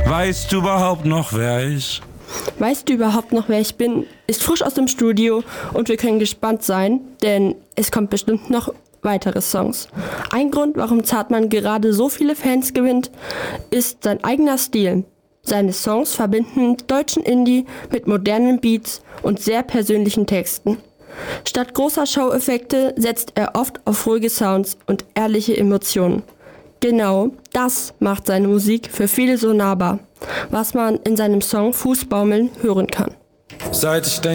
Weißt du überhaupt noch, wer ich? Weißt du überhaupt noch, wer ich bin? Ist frisch aus dem Studio und wir können gespannt sein, denn es kommt bestimmt noch weitere Songs. Ein Grund, warum Zartmann gerade so viele Fans gewinnt, ist sein eigener Stil. Seine Songs verbinden deutschen Indie mit modernen Beats und sehr persönlichen Texten. Statt großer Show-Effekte setzt er oft auf ruhige Sounds und ehrliche Emotionen. Genau das macht seine Musik für viele so nahbar, was man in seinem Song Fußbaumeln hören kann. Seit ich